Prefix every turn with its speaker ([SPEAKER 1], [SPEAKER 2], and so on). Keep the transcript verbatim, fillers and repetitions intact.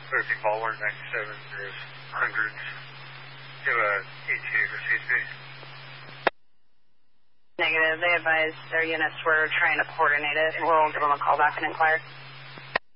[SPEAKER 1] thirteen Ballward ninety-seven, there's hundreds to a E T A for C S P.
[SPEAKER 2] Negative. They advised their units were trying to coordinate it. We'll give them a call back and inquire.